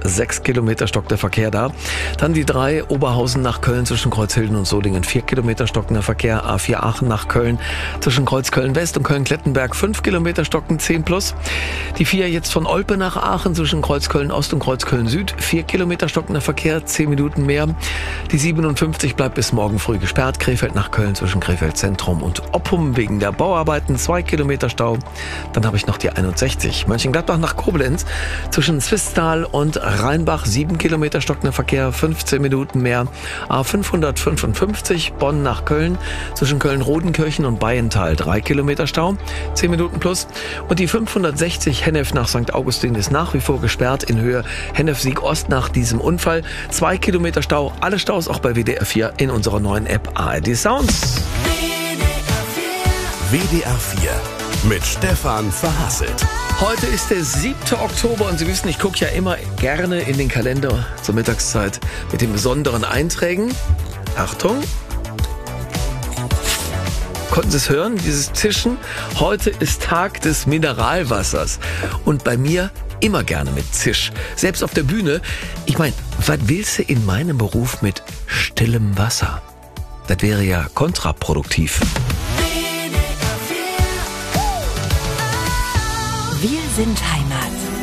6 Kilometer stockender Verkehr da. Dann die 3 Oberhausen nach Köln zwischen Kreuzhilden und Solingen, 4 Kilometer stockender Verkehr. A4 Aachen nach Köln zwischen Kreuz Köln-West und Köln-Klettenberg, 5 Kilometer stockend, 10 plus. Die 4 jetzt von Olpe nach Aachen zwischen Kreuz Köln-Ost und Kreuz Köln-Süd, 4 Kilometer stockender Verkehr, 10 Minuten mehr. Die 57 bleibt bis morgen früh gesperrt. Krefeld nach Köln zwischen Krefeld Zentrum und Oppum wegen der Bauarbeiten, 2 Kilometer Stau. Dann habe ich noch die 61 Mönchengladbach nach Koblenz zwischen Swisttal und Rheinbach, 7 Kilometer stockender Verkehr, 15 Minuten mehr. A555 Bonn nach Köln zwischen Köln-Rodenkirchen und Bayental, 3 Kilometer Stau, 10 Minuten plus. Und die 560 Hennef nach St. Augustin ist nach wie vor gesperrt in Höhe Hennef-Sieg-Ost nach diesem Unfall. 2 Kilometer Stau, alle Staus auch bei WDR 4 in unserer neuen App ARD Sounds. WDR 4 mit Stefan Verhasselt. Heute ist der 7. Oktober und Sie wissen, ich gucke ja immer gerne in den Kalender zur Mittagszeit mit den besonderen Einträgen. Achtung! Konnten Sie es hören, dieses Zischen? Heute ist Tag des Mineralwassers und bei mir immer gerne mit Zisch. Selbst auf der Bühne. Ich meine, was willst du in meinem Beruf mit stillem Wasser? Das wäre ja kontraproduktiv. Wir sind Heimat.